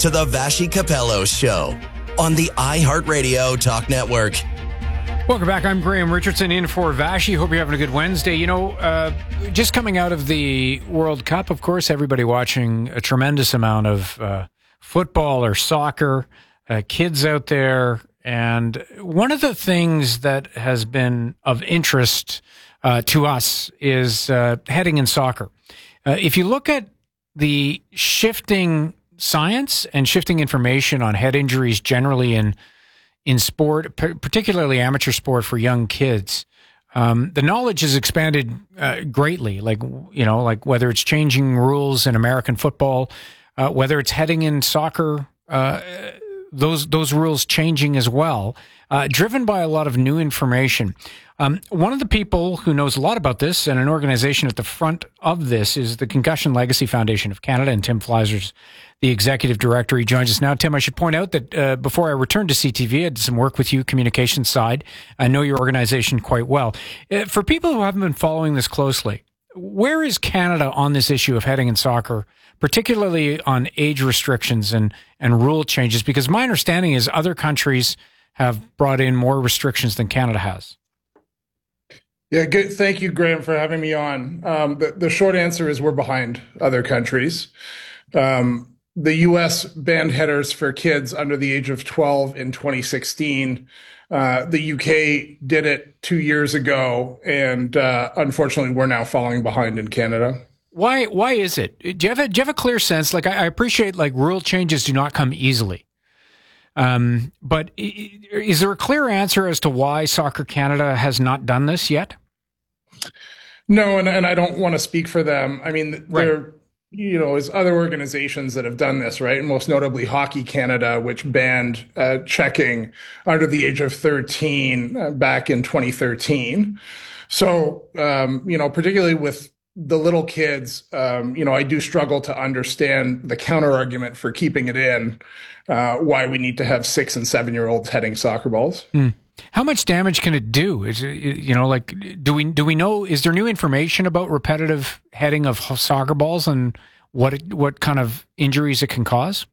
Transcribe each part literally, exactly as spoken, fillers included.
to the Vassy Capello Show on the iHeartRadio Talk Network. Welcome back. I'm Graham Richardson in for Vassy. Hope you're having a good Wednesday. You know, uh, just coming out of the World Cup, of course, everybody watching a tremendous amount of uh, football or soccer, uh, kids out there. And one of the things that has been of interest uh, to us is uh, heading in soccer. Uh, if you look at the shifting science and shifting information on head injuries generally in in sport, particularly amateur sport for young kids, um, the knowledge has expanded uh, greatly. Like, you know, like whether it's changing rules in American football, uh, whether it's heading in soccer, uh, those those rules changing as well, uh, driven by a lot of new information. Um, one of the people who knows a lot about this and an organization at the front of this is the Concussion Legacy Foundation of Canada, and Tim Fleiser's the executive director. He joins us now. Tim, I should point out that uh, before I returned to C T V, I did some work with you, communications side. I know your organization quite well. Uh, for people who haven't been following this closely, where is Canada on this issue of heading in soccer, particularly on age restrictions and, and rule changes? Because my understanding is other countries have brought in more restrictions than Canada has. Yeah, good. Thank you, Graham, for having me on. Um, the, the short answer is we're behind other countries. Um, the U S banned headers for kids under the age of twelve in twenty sixteen. Uh, the U K did it two years ago, and uh, unfortunately, we're now falling behind in Canada. Why? Why is it? Do you have a, do you have a clear sense? Like, I, I appreciate like rule changes do not come easily. Um, but is there a clear answer as to why Soccer Canada has not done this yet? No, and, and I don't want to speak for them. I mean, Right. there, you know, there's other organizations that have done this, right? Most notably Hockey Canada, which banned uh, checking under the age of thirteen uh, back in twenty thirteen. So, um, you know, particularly with the little kids, um, you know, I do struggle to understand the counter argument for keeping it in, uh, why we need to have six and seven year olds heading soccer balls. Mm. How much damage can it do? Is it, you know, like, do we do we know? Is there new information about repetitive heading of soccer balls and what it, what kind of injuries it can cause?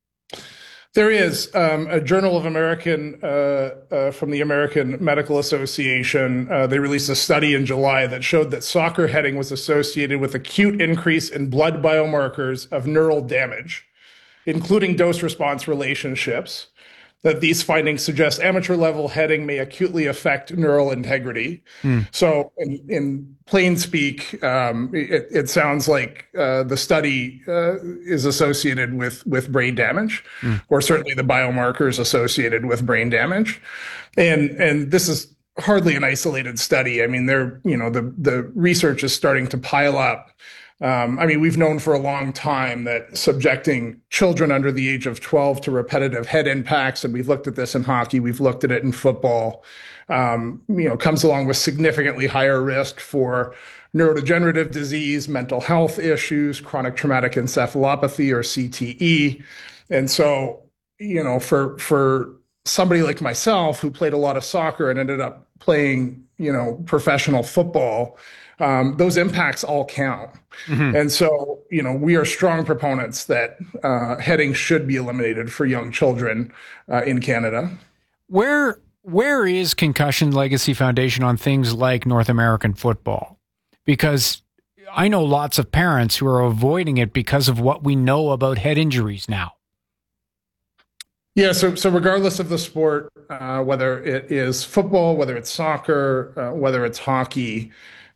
There is um, a Journal of American uh, uh, from the American Medical Association. Uh, they released a study in July that showed that soccer heading was associated with acute increase in blood biomarkers of neural damage, including dose-response relationships. That these findings suggest amateur level heading may acutely affect neural integrity. Mm. So in, in plain speak, um, it, it sounds like uh, the study uh, is associated with, with brain damage, mm. or certainly the biomarkers associated with brain damage. And, and this is hardly an isolated study. I mean, they're, you know, the, the research is starting to pile up. Um, I mean, we've known for a long time that subjecting children under the age of twelve to repetitive head impacts, and we've looked at this in hockey, we've looked at it in football, um, you know, comes along with significantly higher risk for neurodegenerative disease, mental health issues, chronic traumatic encephalopathy, or C T E. And so, you know, for, for somebody like myself who played a lot of soccer and ended up playing, you know, professional football, Um, those impacts all count. Mm-hmm. And so, you know, we are strong proponents that uh, heading should be eliminated for young children uh, in Canada. Where where is Concussion Legacy Foundation on things like North American football? Because I know lots of parents who are avoiding it because of what we know about head injuries now. Yeah, so so regardless of the sport, uh, whether it is football, whether it's soccer, uh, whether it's hockey,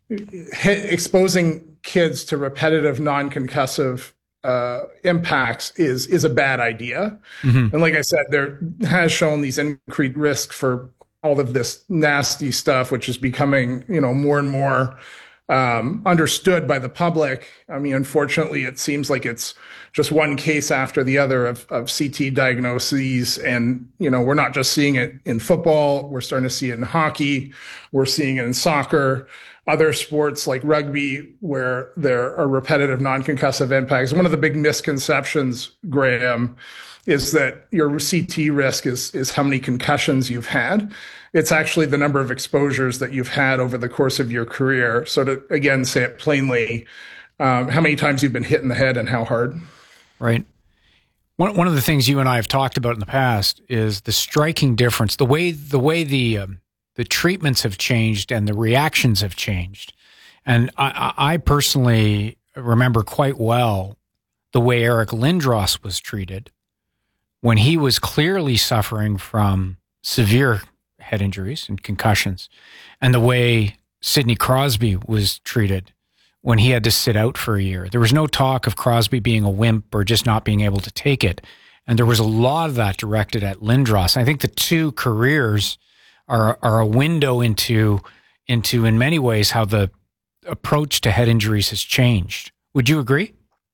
exposing kids to repetitive non-concussive uh, impacts is is a bad idea. Mm-hmm. And like I said, there has shown these increased risk for all of this nasty stuff, which is becoming, you know, more and more um, understood by the public. I mean, unfortunately, it seems like it's just one case after the other of, of C T diagnoses. And, you know, we're not just seeing it in football. We're starting to see it in hockey. We're seeing it in soccer. Other sports like rugby, where there are repetitive non-concussive impacts. One of the big misconceptions, Graham, is that your C T risk is, is how many concussions you've had. It's actually the number of exposures that you've had over the course of your career. So to, again, say it plainly, um, how many times you've been hit in the head and how hard. Right. One one of the things you and I have talked about in the past is the striking difference, the way the way the um, the treatments have changed and the reactions have changed. And I, I personally remember quite well the way Eric Lindros was treated when he was clearly suffering from severe head injuries and concussions, and the way Sidney Crosby was treated when he had to sit out for a year. There was no talk of Crosby being a wimp or just not being able to take it. And there was a lot of that directed at Lindros. I think the two careers are are a window into, into in many ways, how the approach to head injuries has changed. Would you agree?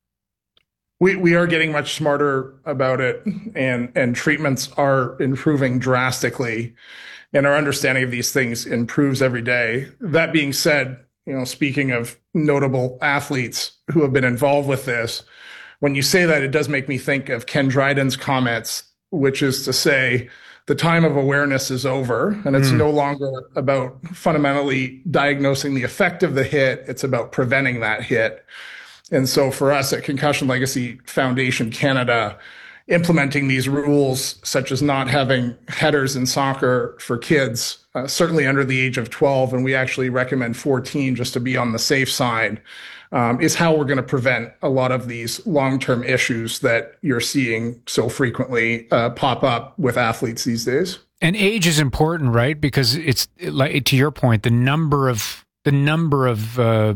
We we are getting much smarter about it, and and treatments are improving drastically, and our understanding of these things improves every day. That being said, you know, speaking of notable athletes who have been involved with this, when you say that, it does make me think of Ken Dryden's comments, which is to say, the time of awareness is over, and it's mm. no longer about fundamentally diagnosing the effect of the hit. It's about preventing that hit. And so for us at Concussion Legacy Foundation Canada, implementing these rules, such as not having headers in soccer for kids, uh, certainly under the age of twelve, and we actually recommend fourteen just to be on the safe side, um, is how we're going to prevent a lot of these long-term issues that you're seeing so frequently uh, pop up with athletes these days. And age is important, right? Because it's, like, to your point, the number of the number of uh,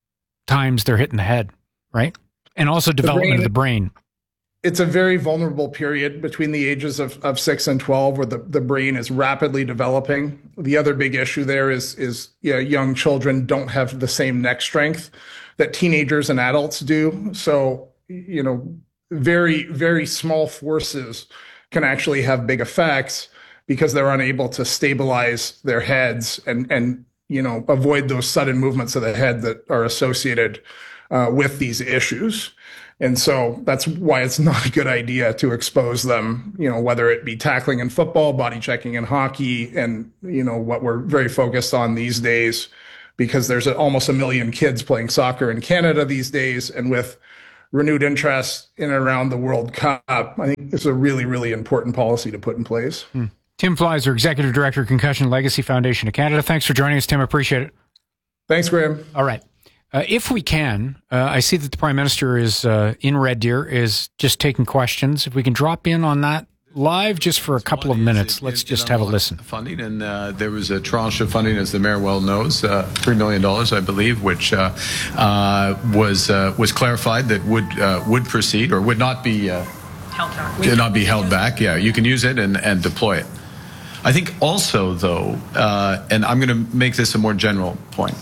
times they're hitting the head, right? And also development of the brain. It's a very vulnerable period between the ages of, of six and twelve, where the, the brain is rapidly developing. The other big issue there is, is yeah, young children don't have the same neck strength that teenagers and adults do. So, you know, very, very small forces can actually have big effects because they're unable to stabilize their heads and, and, you know, avoid those sudden movements of the head that are associated uh, with these issues. And so that's why it's not a good idea to expose them, you know, whether it be tackling in football, body checking in hockey, and, you know, what we're very focused on these days, because there's almost a million kids playing soccer in Canada these days. And with renewed interest in and around the World Cup, I think it's a really, really important policy to put in place. Hmm. Tim Fleiser, Executive Director, Concussion Legacy Foundation of Canada. Thanks for joining us, Tim. Appreciate it. Thanks, Graham. All right. Uh, if we can, uh, I see that the Prime Minister is uh, in Red Deer, is just taking questions. If we can drop in on that live just for a couple of minutes, let's just have a listen. Funding, and uh, there was a tranche of funding, as the Mayor well knows, uh, three million dollars, I believe, which uh, uh, was uh, was clarified that would uh, would proceed or would not be uh, held back. Would not be held back. Yeah, you can use it and, and deploy it. I think also, though, uh, and I'm going to make this a more general point.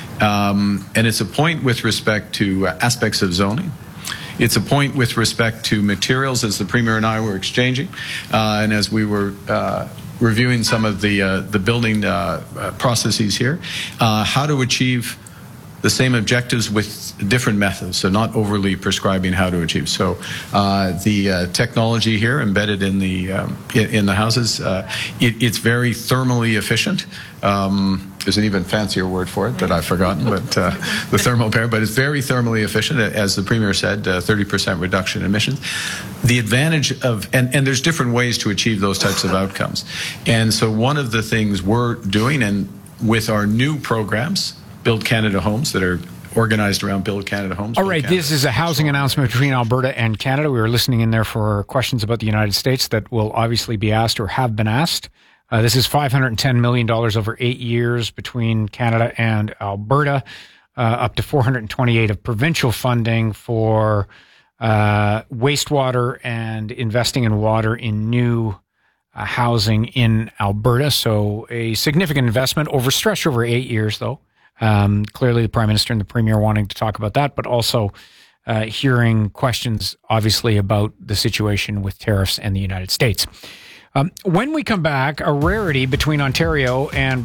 Um, and it's a point with respect to uh, aspects of zoning. It's a point with respect to materials, as the Premier and I were exchanging, uh, and as we were uh, reviewing some of the uh, the building uh, uh, processes here, uh, how to achieve the same objectives with different methods, so not overly prescribing how to achieve. So uh, the uh, technology here embedded in the um, in, in the houses, uh, it, it's very thermally efficient. Um, there's an even fancier word for it that I've forgotten, but uh, the thermal pair, but it's very thermally efficient, as the Premier said, uh, thirty percent reduction in emissions. The advantage of, and, and there's different ways to achieve those types of outcomes. And so one of the things we're doing, and with our new programs, Build Canada Homes, that are organized around Build Canada Homes. All right, this is a housing announcement between Alberta and Canada. We were listening in there for questions about the United States that will obviously be asked or have been asked. Uh, this is five hundred ten million dollars over eight years between Canada and Alberta, uh, up to four hundred twenty-eight of provincial funding for uh, wastewater and investing in water in new uh, housing in Alberta. So a significant investment over stretch over eight years, though. Um, clearly, the Prime Minister and the Premier wanting to talk about that, but also uh, hearing questions, obviously, about the situation with tariffs and the United States. Um, when we come back, a rarity between Ontario and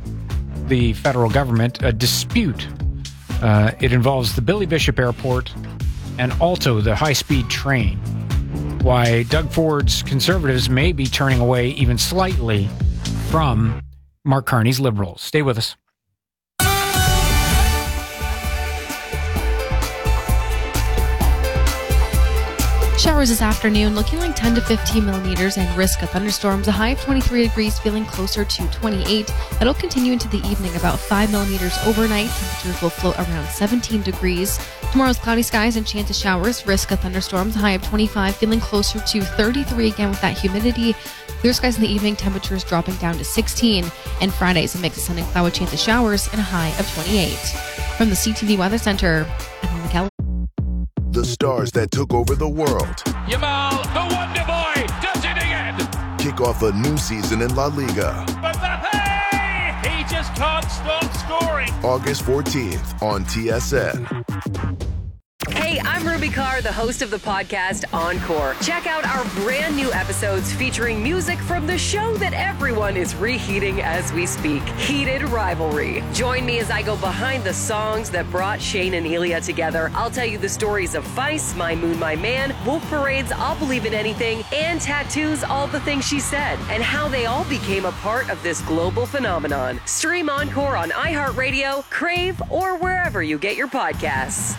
the federal government, a dispute. Uh, it involves the Billy Bishop Airport and Alto, the high-speed train. Why Doug Ford's Conservatives may be turning away even slightly from Mark Carney's Liberals. Stay with us. Showers this afternoon, looking like ten to fifteen millimeters and risk of thunderstorms. A high of twenty-three degrees, feeling closer to twenty-eight. That'll continue into the evening, about five millimeters overnight. Temperatures will float around seventeen degrees. Tomorrow's cloudy skies and chance of showers, risk of thunderstorms. A high of twenty-five, feeling closer to thirty-three again with that humidity. Clear skies in the evening, temperatures dropping down to sixteen. And Friday's a mix of sun and cloud with chance of showers and a high of twenty-eight. From the C T V Weather Center, I'm McKellar. The stars that took over the world. Yamal, the Wonder Boy, does it again. Kick off a new season in La Liga. Mbappe, he just can't stop scoring. August fourteenth on T S N. Hey, I'm Ruby Carr, the host of the podcast Encore. Check out our brand new episodes featuring music from the show that everyone is reheating as we speak, Heated Rivalry. Join me as I go behind the songs that brought Shane and Elia together. I'll tell you the stories of Feist, My Moon, My Man, Wolf Parade's I'll Believe in Anything, and Tattoo's All the Things She Said, and how they all became a part of this global phenomenon. Stream Encore on iHeartRadio, Crave, or wherever you get your podcasts.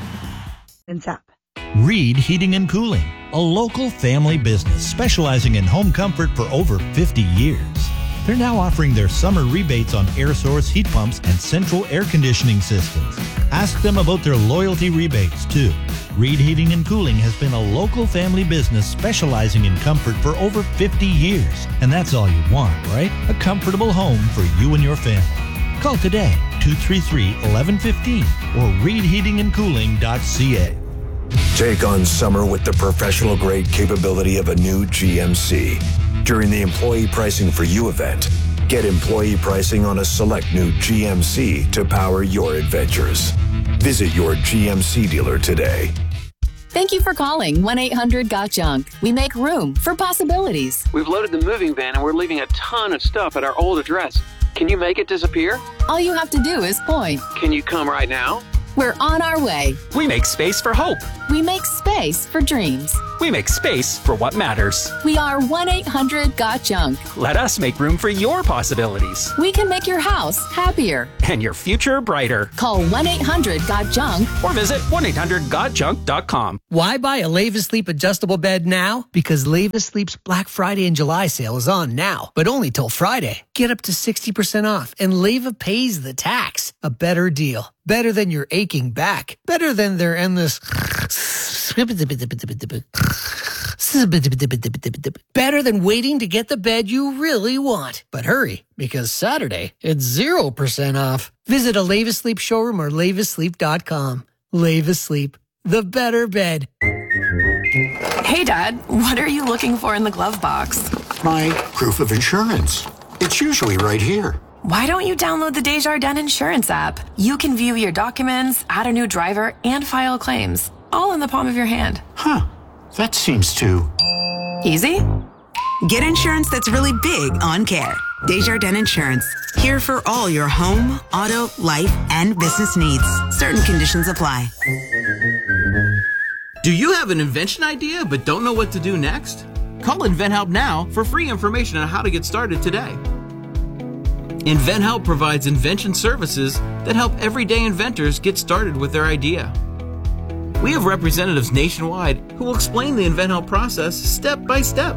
Reed Heating and Cooling, a local family business specializing in home comfort for over fifty years. They're now offering their summer rebates on air source heat pumps and central air conditioning systems. Ask them about their loyalty rebates, too. Reed Heating and Cooling has been a local family business specializing in comfort for over fifty years. And that's all you want, right? A comfortable home for you and your family. Call today, two three three, one one one five or reed heating and cooling dot c a. Take on summer with the professional-grade capability of a new G M C. During the Employee Pricing for You event, get employee pricing on a select new G M C to power your adventures. Visit your G M C dealer today. Thank you for calling one eight hundred got junk. We make room for possibilities. We've loaded the moving van and we're leaving a ton of stuff at our old address. Can you make it disappear? All you have to do is point. Can you come right now? We're on our way. We make space for hope. We make space for dreams. We make space for what matters. We are one eight hundred got junk. Let us make room for your possibilities. We can make your house happier. And your future brighter. Call one eight hundred got junk. Or visit one eight hundred got junk dot com. Why buy a Leva Sleep adjustable bed now? Because Leva Sleep's Black Friday and July sale is on now, but only till Friday. Get up to sixty percent off, and Leva pays the tax. A better deal. Better than your aching back. Better than their endless... Better than waiting to get the bed you really want. But hurry, because Saturday, it's zero percent off. Visit a Leva Sleep showroom or leva sleep dot com. Leva Sleep, the better bed. Hey, Dad, what are you looking for in the glove box? My proof of insurance. It's usually right here. Why don't you download the Desjardins Insurance app? You can view your documents, add a new driver, and file claims, all in the palm of your hand. Huh. That seems too... easy? Get insurance that's really big on care. Desjardins Insurance. Here for all your home, auto, life, and business needs. Certain conditions apply. Do you have an invention idea but don't know what to do next? Call InventHelp now for free information on how to get started today. InventHelp provides invention services that help everyday inventors get started with their idea. We have representatives nationwide who will explain the InventHelp process step by step.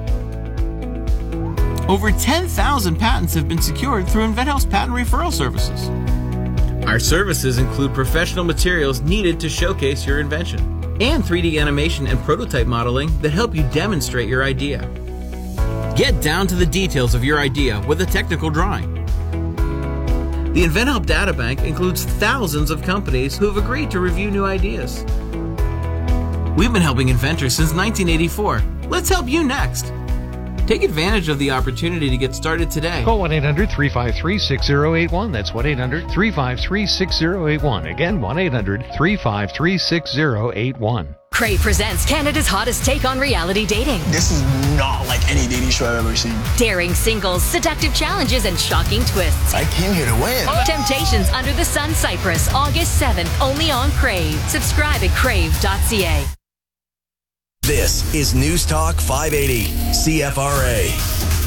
Over ten thousand patents have been secured through InventHelp's patent referral services. Our services include professional materials needed to showcase your invention and three D animation and prototype modeling that help you demonstrate your idea. Get down to the details of your idea with a technical drawing. The InventHelp Databank includes thousands of companies who have agreed to review new ideas. We've been helping inventors since nineteen eighty-four. Let's help you next. Take advantage of the opportunity to get started today. Call one eight hundred three five three six zero eight one. That's one eight hundred three five three six zero eight one. Again, one eight hundred three five three six zero eight one. Crave presents Canada's hottest take on reality dating. This is not like any dating show I've ever seen. Daring singles, seductive challenges, and shocking twists. I came here to win. Temptations Under the Sun Cyprus, August seventh, only on Crave. Subscribe at crave dot c a. This is News Talk five eighty, C F R A.